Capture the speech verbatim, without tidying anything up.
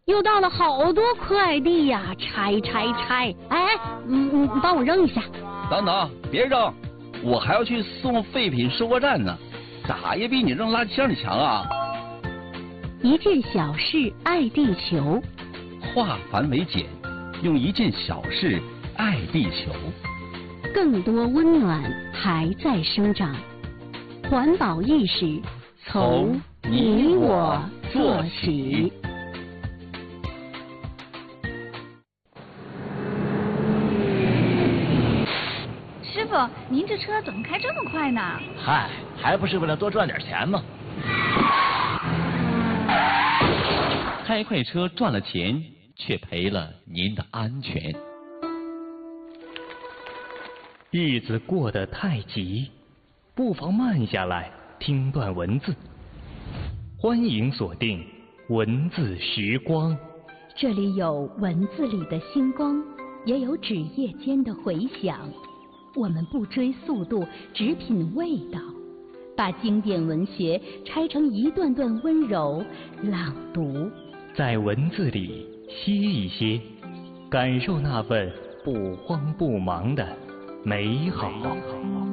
又到了好多快递呀，拆拆拆！哎，嗯嗯，帮我扔一下。 等等，别扔，我还要去送废品收货站呢，咋也比你扔垃圾箱里强啊！ 一件小事爱地球， 化繁为简，用一件小事爱地球。 更多温暖还在生长，环保意识从你我做起。 师傅，您这车怎么开这么快呢？ 嗨，还不是为了多赚点钱吗？ 开快车赚了钱，却赔了您的安全。 日子过得太急，不妨慢下来听段文字。欢迎锁定文字时光， 这里有文字里的星光，也有纸页间的回响。我们不追速度，只品味道，把经典文学拆成一段段温柔朗读， 在文字里歇一歇，感受那份不慌不忙的美好。